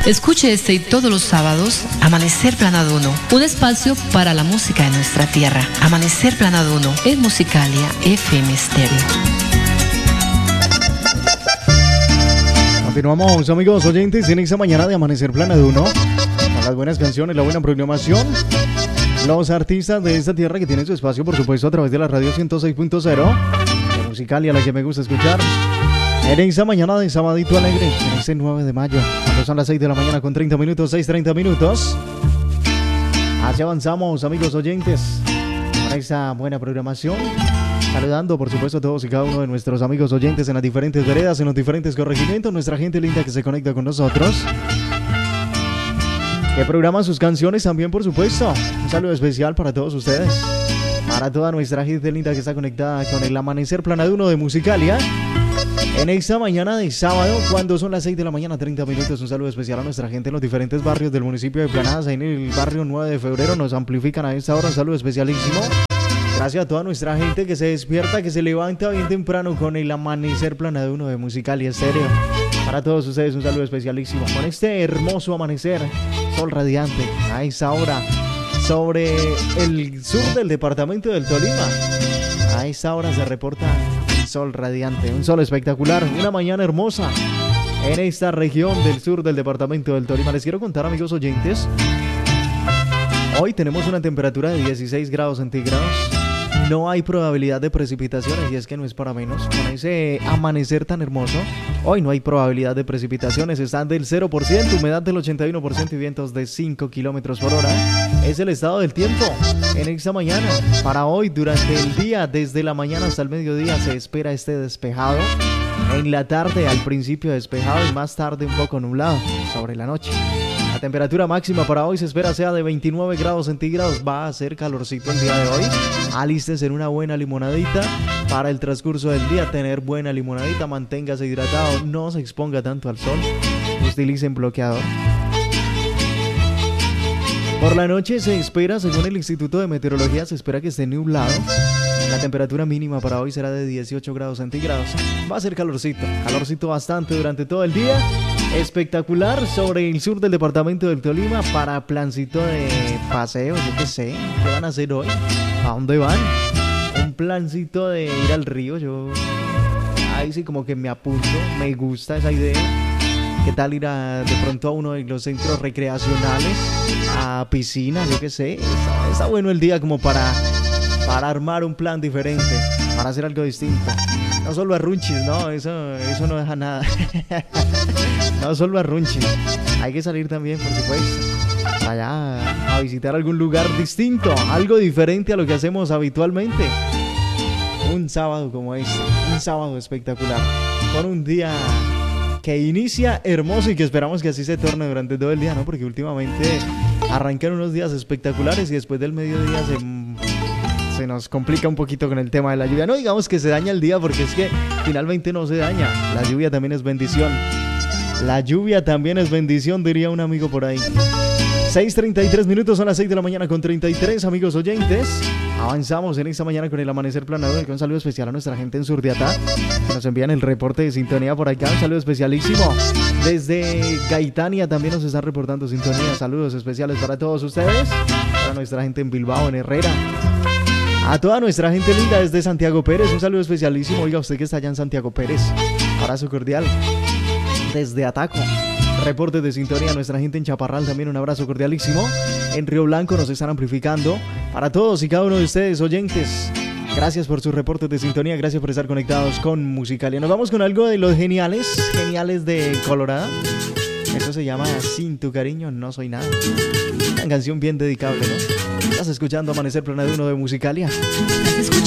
Escuche este y todos los sábados Amanecer Planado 1, un espacio para la música de nuestra tierra. Amanecer Planado 1 en Musicalia FM Stereo. Continuamos, amigos oyentes, en esta mañana de Amanecer Planado 1, con las buenas canciones, la buena programación, los artistas de esta tierra que tienen su espacio, por supuesto, a través de la radio 106.0 de Musicalia, la que me gusta escuchar. En esta mañana de sabadito alegre, en este 9 de mayo, cuando son las 6 de la mañana con 30 minutos, 6:30 minutos. Así avanzamos, amigos oyentes, para esta buena programación. Saludando, por supuesto, a todos y cada uno de nuestros amigos oyentes en las diferentes veredas, en los diferentes corregimientos, nuestra gente linda que se conecta con nosotros, que programan sus canciones también, por supuesto. Un saludo especial para todos ustedes, para toda nuestra gente linda que está conectada con el Amanecer Planado 1 de Musicalia. En esta mañana de sábado, cuando son las 6 de la mañana, 30 minutos, un saludo especial a nuestra gente en los diferentes barrios del municipio de Planadas. Ahí en el barrio 9 de febrero nos amplifican a esta hora, un saludo especialísimo. Gracias a toda nuestra gente que se despierta, que se levanta bien temprano con el Amanecer Planado 1 de Musicalia Stereo. Para todos ustedes un saludo especialísimo. Con este hermoso amanecer, sol radiante, a esa hora, sobre el sur del departamento del Tolima. A esa hora se reporta sol radiante, un sol espectacular, una mañana hermosa en esta región del sur del departamento del Tolima. Les quiero contar, amigos oyentes, hoy tenemos una temperatura de 16 grados centígrados. No hay probabilidad de precipitaciones y es que no es para menos. Con ese amanecer tan hermoso, hoy no hay probabilidad de precipitaciones. Están del 0%, humedad del 81% y vientos de 5 kilómetros por hora. Es el estado del tiempo en esta mañana. Para hoy, durante el día, desde la mañana hasta el mediodía, se espera esté despejado. En la tarde, al principio despejado y más tarde un poco nublado sobre la noche. La temperatura máxima para hoy se espera sea de 29 grados centígrados. Va a ser calorcito el día de hoy. Alístense en una buena limonadita para el transcurso del día. Tener buena limonadita, manténgase hidratado, no se exponga tanto al sol. Utilicen bloqueador. Por la noche se espera, según el Instituto de Meteorología, se espera que esté nublado. La temperatura mínima para hoy será de 18 grados centígrados. Va a ser calorcito bastante durante todo el día. Espectacular sobre el sur del departamento del Tolima para plancito de paseo, yo qué sé. ¿Qué van a hacer hoy? ¿A dónde van? Un plancito de ir al río, yo ahí sí como que me apunto, me gusta esa idea. ¿Qué tal ir de pronto a uno de los centros recreacionales, a piscina, yo qué sé? Está bueno el día como para armar un plan diferente, para hacer algo distinto. No solo arrunchis, no, eso no deja nada. No solo arrunchis, hay que salir también, por supuesto, allá a visitar algún lugar distinto, algo diferente a lo que hacemos habitualmente. Un sábado como este, un sábado espectacular, con un día que inicia hermoso y que esperamos que así se torne durante todo el día, ¿no? Porque últimamente arrancan unos días espectaculares y después del mediodía se nos complica un poquito con el tema de la lluvia. No digamos que se daña el día, porque es que finalmente no se daña. La lluvia también es bendición. La lluvia también es bendición, diría un amigo por ahí. 6:33 minutos, son las 6 de la mañana con 33, amigos oyentes. Avanzamos en esta mañana con el Amanecer Planado. Un saludo especial a nuestra gente en Surdiatá, que nos envían el reporte de sintonía por acá. Un saludo especialísimo. Desde Gaitania también nos están reportando sintonía. Saludos especiales para todos ustedes. Para nuestra gente en Bilbao, en Herrera. A toda nuestra gente linda desde Santiago Pérez, un saludo especialísimo. Oiga, usted que está allá en Santiago Pérez, abrazo cordial. Desde Ataco, reportes de sintonía. Nuestra gente en Chaparral también, un abrazo cordialísimo. En Río Blanco nos están amplificando. Para todos y cada uno de ustedes, oyentes, gracias por sus reportes de sintonía, gracias por estar conectados con Musicalia. Nos vamos con algo de los geniales de Colorado. Eso se llama Sin tu cariño no soy nada. Una canción bien dedicable, ¿no? Estás escuchando Amanecer Planado 1 de Musicalia. Estás escuchando